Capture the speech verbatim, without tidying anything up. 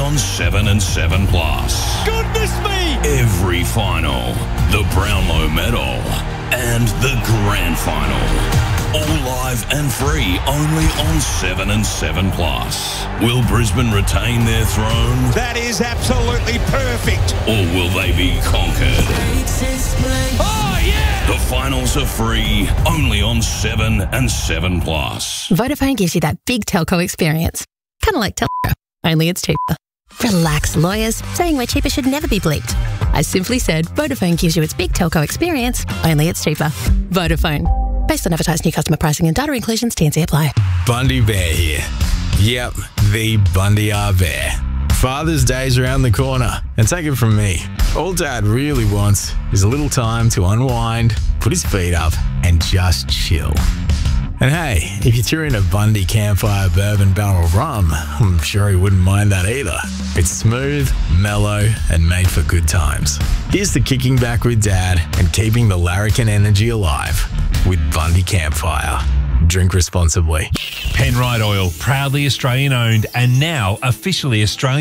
on seven and seven Plus. Goodness me! Every final, the Brownlow Medal, and the Grand Final. All live and free only on seven and seven Plus. Will Brisbane retain their throne? That is absolutely perfect. Or will they be conquered? Oh, yeah! The finals are free only on seven and seven Plus. Vodafone gives you that big telco experience. Kind of like Telco, only it's cheaper. Relax, lawyers. Saying we're cheaper should never be bleeped. I simply said Vodafone gives you its big telco experience, only it's cheaper. Vodafone. Based on advertised new customer pricing and data inclusions, T and C apply. Bundy Bear here. Yep, the Bundy R Bear. Father's Day's around the corner, and take it from me, all Dad really wants is a little time to unwind, put his feet up, and just chill. And hey, if you threw in a Bundy Campfire Bourbon Barrel Rum, I'm sure he wouldn't mind that either. It's smooth, mellow, and made for good times. Here's to kicking back with Dad and keeping the larrikin energy alive with Bundy Campfire. Drink responsibly. Penrite Oil, proudly Australian owned and now officially Australian.